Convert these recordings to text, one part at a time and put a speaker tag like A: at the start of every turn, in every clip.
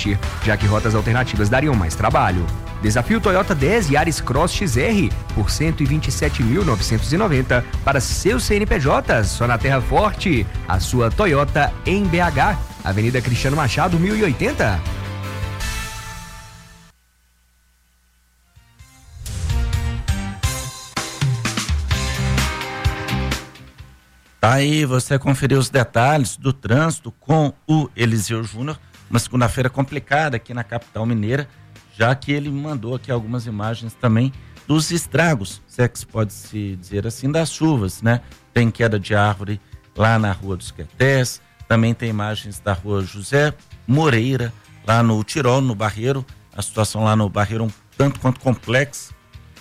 A: já que rotas alternativas dariam mais trabalho. Desafio Toyota 10 Yaris Cross XR por 127.990 para seus CNPJs, só na Terra Forte, a sua Toyota em BH, Avenida Cristiano Machado, 1080.
B: Tá aí, você conferiu os detalhes do trânsito com o Eliseu Júnior, uma segunda-feira complicada aqui na capital mineira, já que ele mandou aqui algumas imagens também dos estragos, se é que se pode se dizer assim, das chuvas, né? Tem queda de árvore lá na Rua dos Quetés, também tem imagens da Rua José Moreira, lá no Tirol, no Barreiro, a situação lá no Barreiro um tanto quanto complexa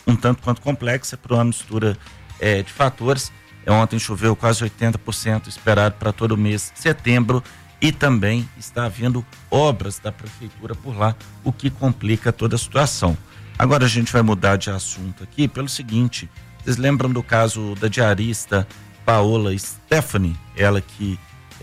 B: por uma mistura de fatores. Ontem choveu quase 80% esperado para todo o mês de setembro e também está havendo obras da prefeitura por lá, o que complica toda a situação. Agora a gente vai mudar de assunto aqui pelo seguinte, vocês lembram do caso da diarista Paola Stephanie, ela que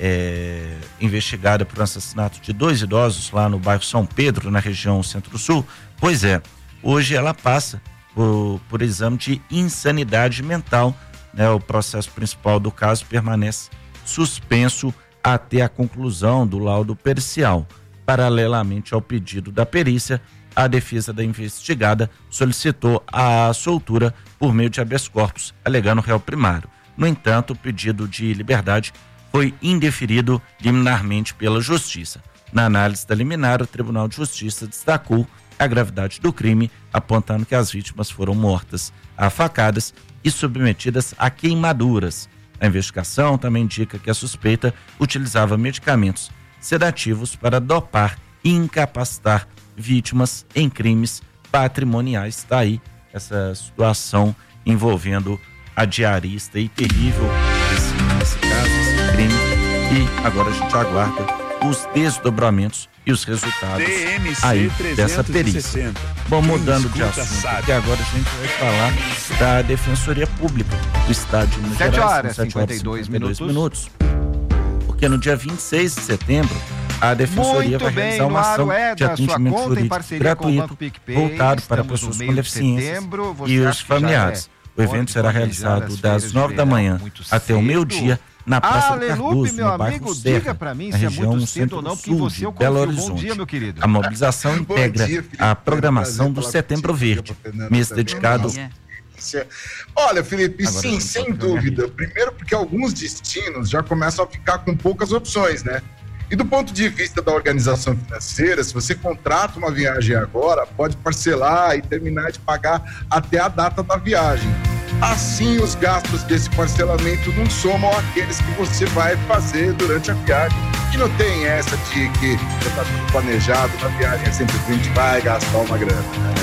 B: é investigada por um assassinato de 2 idosos lá no bairro São Pedro, na região Centro-Sul? Pois é, hoje ela passa por exame de insanidade mental, né? O processo principal do caso permanece suspenso até a conclusão do laudo pericial. Paralelamente ao pedido da perícia, a defesa da investigada solicitou a soltura por meio de habeas corpus, alegando réu primário. No entanto, o pedido de liberdade foi indeferido liminarmente pela Justiça. Na análise da liminar, o Tribunal de Justiça destacou a gravidade do crime, apontando que as vítimas foram mortas a facadas e submetidas a queimaduras. A investigação também indica que a suspeita utilizava medicamentos sedativos para dopar e incapacitar vítimas em crimes patrimoniais. Está aí essa situação envolvendo a diarista e terrível esse caso, esse crime. E agora a gente aguarda os desdobramentos e os resultados aí dessa perícia. Bom, mudando de assunto, porque agora a gente vai falar da Defensoria Pública do Estado de Minas Gerais.
C: 7 horas, 52 minutos.
B: Porque no dia 26 de setembro, a Defensoria vai realizar uma ação de atendimento jurídico gratuito voltado para pessoas com deficiências e os familiares. O evento será realizado das 9 da manhã até o meio-dia na Praça do Cardoso,
C: meu
B: no bairro
C: amigo,
B: Serra,
C: diga pra mim
B: na
C: se é
B: região
C: muito cedo ou não, porque você é o
B: Belo
C: confio.
B: Horizonte.
C: Bom dia, meu querido.
B: A mobilização integra a programação do Setembro Verde, mês dedicado.
D: Olha, Felipe,
B: Agora
D: sim, sem dúvida. Primeiro porque alguns destinos já começam a ficar com poucas opções, né? E do ponto de vista da organização financeira, se você contrata uma viagem agora, pode parcelar e terminar de pagar até a data da viagem. Assim, os gastos desse parcelamento não somam aqueles que você vai fazer durante a viagem. E não tem essa de que já está tudo planejado na viagem, é sempre que a gente vai gastar uma grana.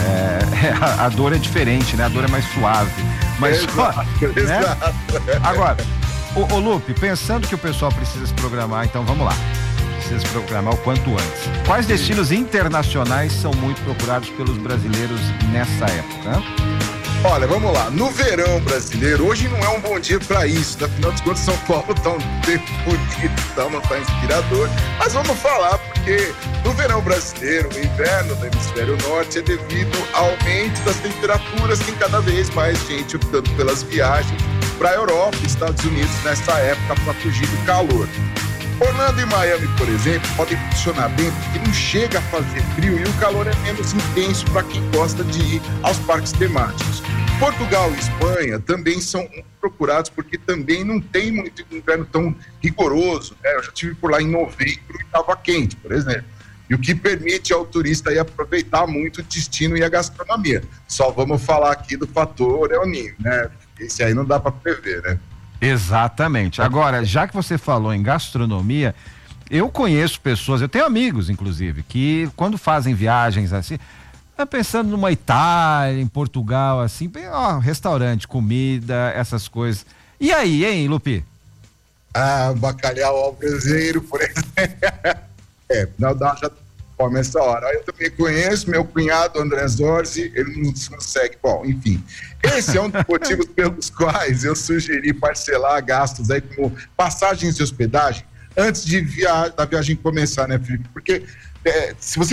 C: A dor é diferente, né? A dor é mais suave. Mas,
D: exato.
C: Agora, ô Lupe, pensando que o pessoal precisa se programar, então vamos lá. Precisa se programar o quanto antes. Quais destinos internacionais são muito procurados pelos brasileiros nessa época?
D: Olha, vamos lá. No verão brasileiro, hoje não é um bom dia para isso. Afinal de contas, São Paulo está um tempo bonito, então não está inspirador. Mas vamos falar, porque no verão brasileiro, o inverno do hemisfério norte é devido ao aumento das temperaturas. Tem cada vez mais gente optando pelas viagens para a Europa e Estados Unidos nessa época para fugir do calor. Orlando e Miami, por exemplo, podem funcionar bem porque não chega a fazer frio e o calor é menos intenso para quem gosta de ir aos parques temáticos. Portugal e Espanha também são procurados porque também não tem muito inverno tão rigoroso, né? Eu já estive por lá em novembro e estava quente, por exemplo. E o que permite ao turista aí aproveitar muito o destino e a gastronomia. Só vamos falar aqui do fator El Niño, né? Esse aí não dá para prever, né?
C: Exatamente. Agora, já que você falou em gastronomia, eu conheço pessoas, eu tenho amigos, inclusive, que quando fazem viagens assim, pensando numa Itália, em Portugal, assim, restaurante, comida, essas coisas. E aí, hein, Lupi?
D: Bacalhau ao braseiro, por exemplo. Não dá, já come essa hora. Eu também conheço meu cunhado, André Zorzi, ele não consegue. Bom, enfim. Esse é um dos motivos pelos quais eu sugeri parcelar gastos aí como passagens de hospedagem antes da viagem começar, né, Felipe? Porque se você